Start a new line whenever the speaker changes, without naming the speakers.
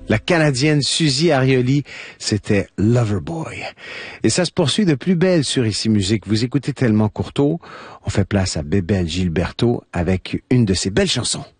La Canadienne Suzy Arioli, c'était Loverboy. Et ça se poursuit de plus belle sur Ici Musique. Vous écoutez Tellement Courteau, on fait place à Bébel Gilberto avec une de ses belles chansons.